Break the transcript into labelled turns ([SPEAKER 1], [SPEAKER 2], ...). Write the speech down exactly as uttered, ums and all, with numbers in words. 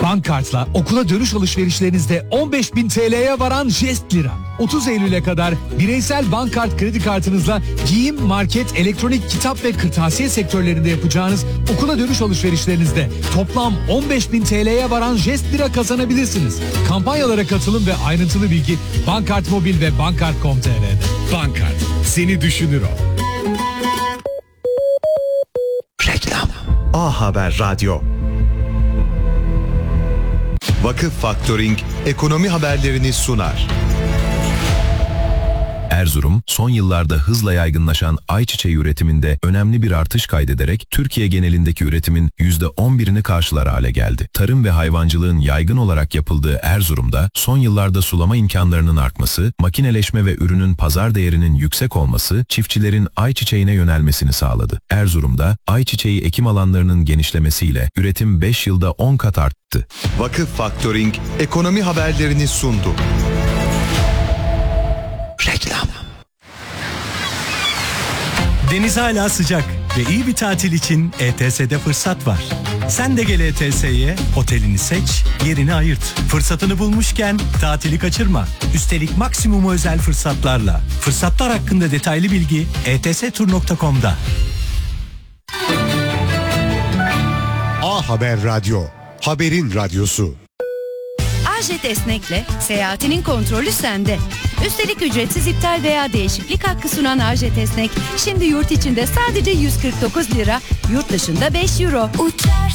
[SPEAKER 1] Bankkart'la okula dönüş alışverişlerinizde on beş bin T L'ye varan jest lira. otuz Eylül'e kadar bireysel Bankkart kredi kartınızla giyim, market, elektronik, kitap ve kırtasiye sektörlerinde yapacağınız okula dönüş alışverişlerinizde toplam on beş bin T L'ye varan jest lira kazanabilirsiniz. Kampanyalara katılın ve ayrıntılı bilgi Bankkart Mobil ve bankkart nokta com nokta t r'de. Bankkart, seni düşünür o.
[SPEAKER 2] Reklam. A Haber Radyo. Vakıf Faktöring ekonomi haberlerini sunar.
[SPEAKER 3] Erzurum, son yıllarda hızla yaygınlaşan ayçiçeği üretiminde önemli bir artış kaydederek Türkiye genelindeki üretimin yüzde on birini karşılar hale geldi. Tarım ve hayvancılığın yaygın olarak yapıldığı Erzurum'da son yıllarda sulama imkanlarının artması, makineleşme ve ürünün pazar değerinin yüksek olması çiftçilerin ayçiçeğine yönelmesini sağladı. Erzurum'da ayçiçeği ekim alanlarının genişlemesiyle üretim beş yılda on kat arttı.
[SPEAKER 2] Vakıf Faktöring ekonomi haberlerini sundu.
[SPEAKER 3] Reklam.
[SPEAKER 4] Deniz hala sıcak ve iyi bir tatil için E T S'de fırsat var. Sen de gel E T S'ye, otelini seç, yerini ayırt. Fırsatını bulmuşken tatili kaçırma. Üstelik maksimum özel fırsatlarla. Fırsatlar hakkında detaylı bilgi e t s tur nokta com'da.
[SPEAKER 5] A Haber Radyo, haberin radyosu.
[SPEAKER 6] Ajet Esnek'le seyahatinin kontrolü sende. Üstelik ücretsiz iptal veya değişiklik hakkı sunan Ajet Esnek, şimdi yurt içinde sadece yüz kırk dokuz lira, yurt dışında beş euro.
[SPEAKER 7] Uçar